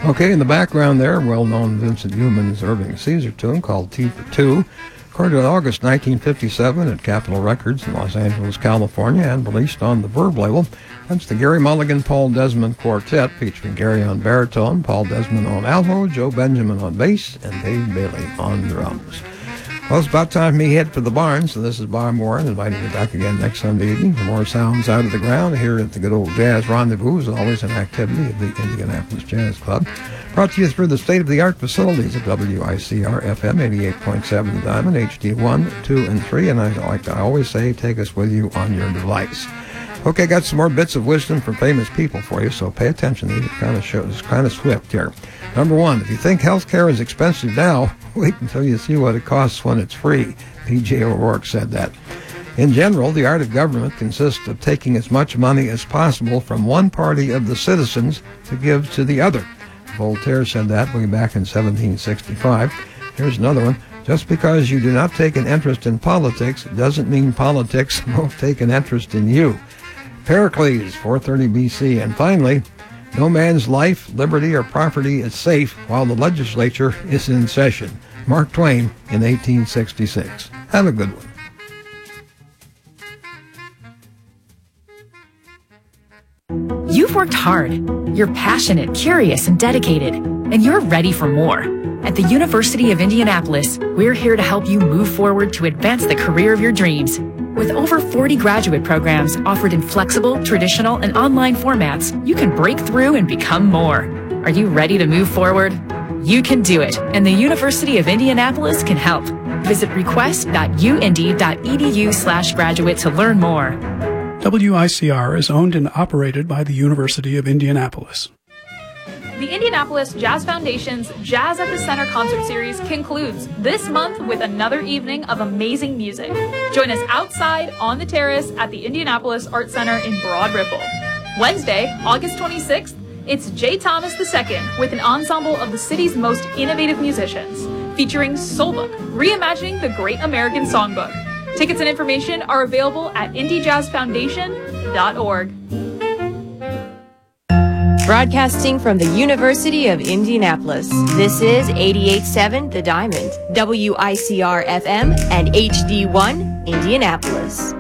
Okay, in the background there, well-known Vincent Youmans' Irving Caesar tune called Tea for Two, recorded in August 1957 at Capitol Records in Los Angeles, California, and released on the Verve label. That's the Gary Mulligan, Paul Desmond Quartet, featuring Gary on baritone, Paul Desmond on alto, Joe Benjamin on bass, and Dave Bailey on drums. Well, it's about time for me to head for the barn, so this is Bob Warren, inviting you back again next Sunday evening for more sounds out of the ground here at the good old Jazz Rendezvous, as always an activity of the Indianapolis Jazz Club. Brought to you through the state-of-the-art facilities at WICR-FM 88.7 The Diamond, HD 1, 2, and 3, and like I always say, take us with you on your device. Okay, got some more bits of wisdom from famous people for you, so pay attention. These are kind of swift here. Number one, if you think healthcare is expensive now, wait until you see what it costs when it's free. P.J. O'Rourke said that. In general, the art of government consists of taking as much money as possible from one party of the citizens to give to the other. Voltaire said that way back in 1765. Here's another one. Just because you do not take an interest in politics doesn't mean politics won't take an interest in you. Pericles, 430 B.C. And finally, no man's life, liberty, or property is safe while the legislature is in session. Mark Twain in 1866. Have a good one. You've worked hard. You're passionate, curious, and dedicated, and you're ready for more. At the University of Indianapolis, we're here to help you move forward to advance the career of your dreams. With over 40 graduate programs offered in flexible, traditional, and online formats, you can break through and become more. Are you ready to move forward? You can do it, and the University of Indianapolis can help. Visit request.uindy.edu/graduate to learn more. WICR is owned and operated by the University of Indianapolis. The Indianapolis Jazz Foundation's Jazz at the Center concert series concludes this month with another evening of amazing music. Join us outside on the terrace at the Indianapolis Art Center in Broad Ripple. Wednesday, August 26th, it's J. Thomas II with an ensemble of the city's most innovative musicians, featuring Soulbook, reimagining the Great American Songbook. Tickets and information are available at IndieJazzFoundation.org. Broadcasting from the University of Indianapolis, this is 88.7 The Diamond, WICR-FM and HD1 Indianapolis.